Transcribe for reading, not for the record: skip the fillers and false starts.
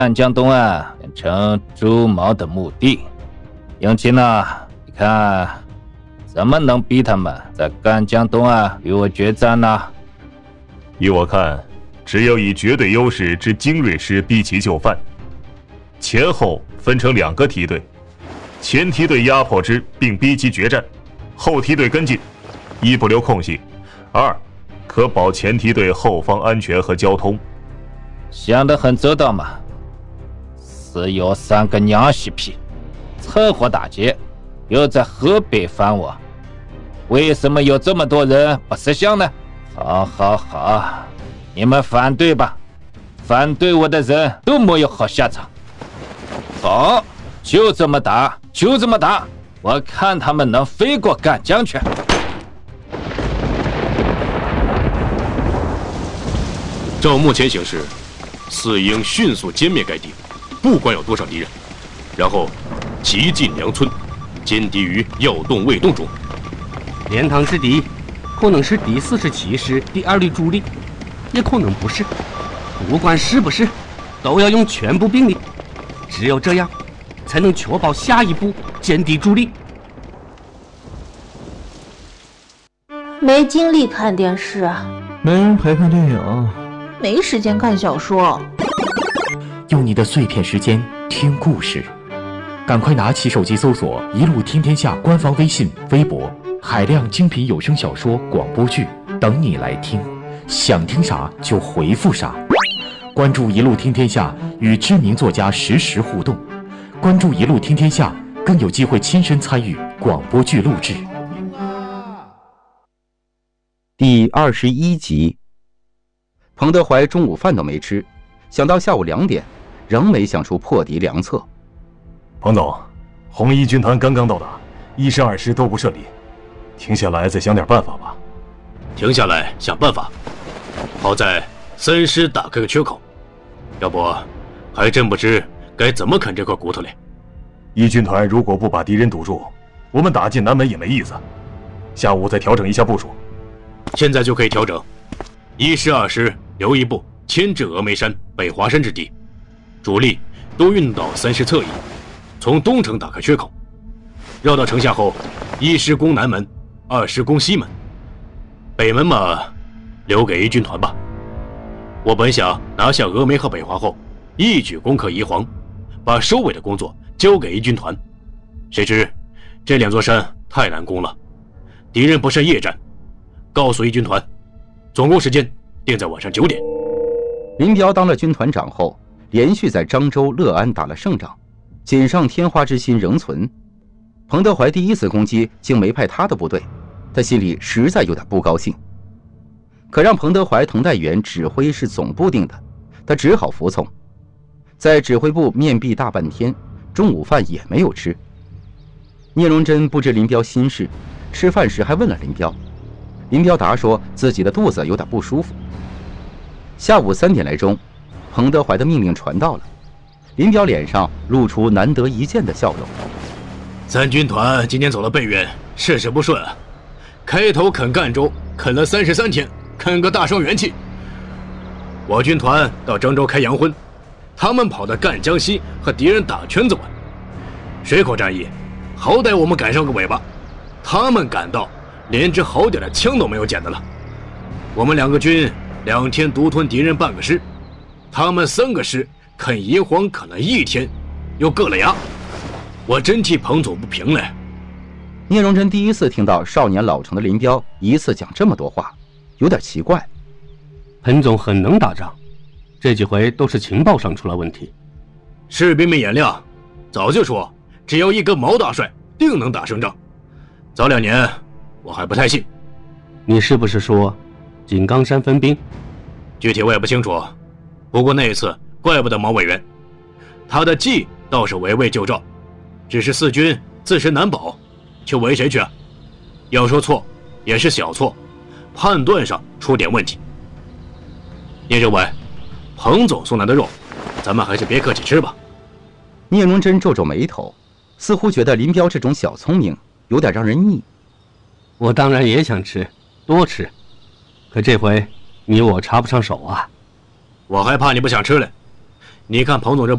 赣江东岸变成朱毛的墓地。永清呢，你看怎么能逼他们在赣江东岸与我决战呢？ 依我看，只有以绝对优势之精锐师逼其就范，前后分成2个梯队，前梯队压迫之并逼其决战，后梯队跟进，一不留空隙，二可保前梯队后方安全和交通。 想得很周到嘛！死有3个娘西皮，趁火打劫，又在河北反我，为什么有这么多人不识相呢？好，你们反对吧，反对我的人都没有好下场。好，就这么打，我看他们能飞过赣江去。 照目前形势，四应迅速歼灭该地，不管有多少敌人，然后急进梁村，歼敌于要动未动中。 连堂之敌，可能是第47师第2旅主力，也可能不是。不管是不是，都要用全部兵力。只有这样，才能确保下一步歼敌主力。 没精力看电视， 没人陪看电影， 没时间看小说。 用你的碎片时间听故事，赶快拿起手机搜索“一路听天下”官方微信、微博，海量精品有声小说、广播剧等你来听。想听啥就回复啥。关注“一路听天下”，与知名作家实时互动。关注“一路听天下”，更有机会亲身参与广播剧录制。 第21集。彭德怀中午饭都没吃，想到下午2点，仍没想出破敌良策。 彭总，红一军团刚刚到达，1师2师都不顺利，停下来再想点办法吧。 停下来想办法，好在3师打开个缺口，要不还真不知该怎么啃这块骨头嘞。 一军团如果不把敌人堵住，我们打进南门也没意思。下午再调整一下部署。 现在就可以调整。1师2师留一部牵制峨眉山、北华山之敌，主力都运到3师侧翼，从东城打开缺口，绕到城下后，1师攻南门，2师攻西门，北门嘛，留给一军团吧。我本想拿下峨眉和北华后，一举攻克宜黄，把收尾的工作交给一军团。谁知这2座山太难攻了，敌人不慎夜战。告诉一军团，总攻时间定在晚上9点。 林彪当了军团长后，连续在漳州、乐安打了胜仗，锦上添花之心仍存。彭德怀第1次攻击竟没派他的部队，他心里实在有点不高兴。可让彭德怀、滕代远指挥是总部定的，他只好服从。在指挥部面壁大半天，中午饭也没有吃。聂荣臻不知林彪心事，吃饭时还问了林彪。林彪答说自己的肚子有点不舒服。下午3点来钟，彭德怀的命令传到了，林彪脸上露出难得一见的笑容。 3军团今天走了北原，事事不顺啊。开头啃赣州，啃了33天，啃个大伤元气。我军团到漳州开洋荤，他们跑到赣江西和敌人打圈子玩。水口战役，好歹我们赶上个尾巴，他们赶到连支好点的枪都没有捡的了。我们2个军2天独吞敌人半个师，他们3个师啃宜黄啃了1天，又硌了牙。我真替彭总不平嘞。 聂荣臻第1次听到少年老成的林彪一次讲这么多话，有点奇怪。 彭总很能打仗，这几回都是情报上出了问题。 士兵们眼亮，早就说只要一个毛大帅定能打胜仗。早2年我还不太信。 你是不是说井冈山分兵？ 具体我也不清楚，不过那一次怪不得毛委员，他的计倒是围魏救赵，只是4军自身难保，去围谁去啊？要说错也是小错，判断上出点问题。聂政委，彭总送来的肉，咱们还是别客气吃吧。 聂荣臻皱皱眉头，似乎觉得林彪这种小聪明有点让人腻。 我当然也想吃，多吃，可这回你我插不上手啊。 我还怕你不想吃嘞。你看彭总这